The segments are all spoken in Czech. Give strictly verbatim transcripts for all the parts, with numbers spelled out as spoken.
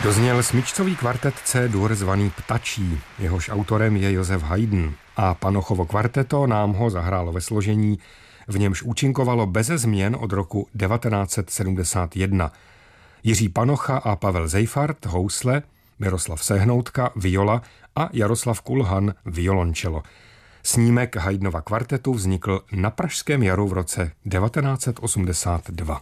Dozněl smyčcový kvartet C-dur zvaný Ptačí, jehož autorem je Josef Haydn, a Panochovo kvarteto nám ho zahrálo ve složení, v němž účinkovalo beze změn od roku devatenáct set sedmdesát jedna. Jiří Panocha a Pavel Zejfart housle, Miroslav Sehnoutka viola a Jaroslav Kulhan violončelo. Snímek Haydnova kvartetu vznikl na Pražském jaru v roce devatenáct set osmdesát dva.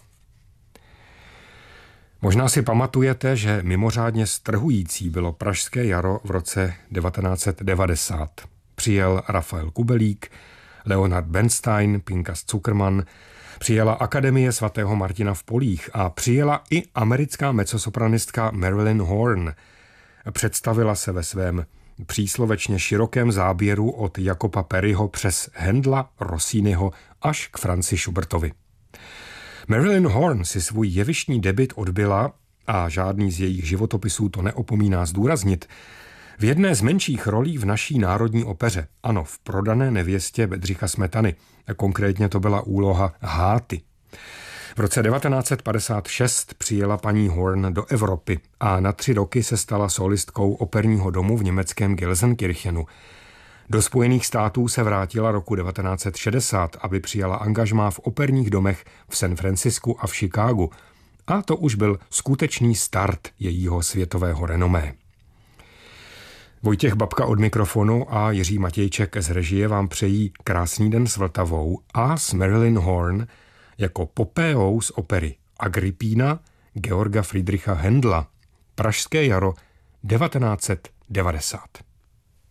Možná si pamatujete, že mimořádně strhující bylo Pražské jaro v roce devatenáct set devadesát. Přijel Rafael Kubelík, Leonard Bernstein, Pinkas Zuckerman, přijela Akademie svatého Martina v Polích a přijela i americká mezzosopranistka Marilyn Horne. Představila se ve svém příslovečně širokém záběru od Jakoba Perryho přes Handla, Rossiniho až k Franzi Schubertovi. Marilyn Horne si svůj jevištní debut odbyla, a žádný z jejich životopisů to neopomíná zdůraznit, v jedné z menších rolí v naší národní opeře, ano, v Prodané nevěstě Bedřicha Smetany. Konkrétně to byla úloha Háty. V roce devatenáct set padesát šest přijela paní Horne do Evropy a na tři roky se stala solistkou operního domu v německém Gelsenkirchenu. Do Spojených států se vrátila roku devatenáct set šedesát, aby přijala angažmá v operních domech v San Francisku a v Chicagu. A to už byl skutečný start jejího světového renomé. Vojtěch Babka od mikrofonu a Jiří Matějček z režie vám přejí krásný den s Vltavou a s Marilyn Horne jako popéou z opery Agrippína Georga Friedricha Händla. Pražské jaro devatenáct set devadesát.